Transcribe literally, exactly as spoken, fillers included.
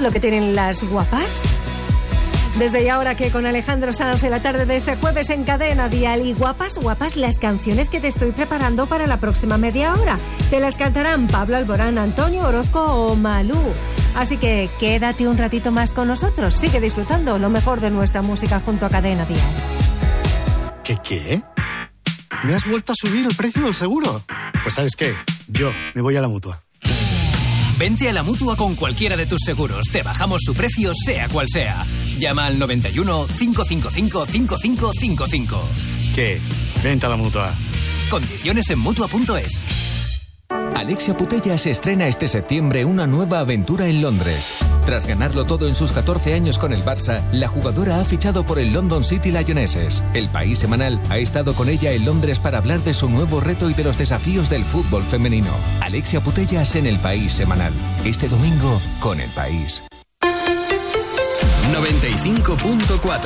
lo que tienen las guapas? Desde ya ahora que con Alejandro Sanz en la tarde de este jueves en Cadena Dial. Y guapas, guapas las canciones que te estoy preparando para la próxima media hora. Te las cantarán Pablo Alborán, Antonio Orozco o Malú. Así que quédate un ratito más con nosotros. Sigue disfrutando lo mejor de nuestra música junto a Cadena Dial. ¿Qué qué? ¿Me has vuelto a subir el precio del seguro? Pues ¿sabes qué? Yo me voy a la Mutua. Vente a la Mutua con cualquiera de tus seguros. Te bajamos su precio, sea cual sea. Llama al noventa y uno, cinco cinco cinco, cinco cinco cinco cinco. ¿Qué? Vente a la Mutua. Condiciones en Mutua punto es. Alexia Putellas estrena este septiembre una nueva aventura en Londres. Tras ganarlo todo en sus catorce años con el Barça, la jugadora ha fichado por el London City Lionesses. El País Semanal ha estado con ella en Londres para hablar de su nuevo reto y de los desafíos del fútbol femenino. Alexia Putellas en el País Semanal. Este domingo con El País. noventa y cinco punto cuatro